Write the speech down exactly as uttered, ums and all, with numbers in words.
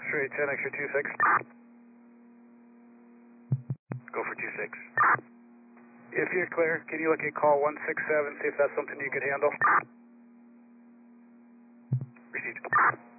X-ray ten, X-ray two six. Go for two six. If you're clear, can you look at call one six seven, see if that's something you could handle? Received.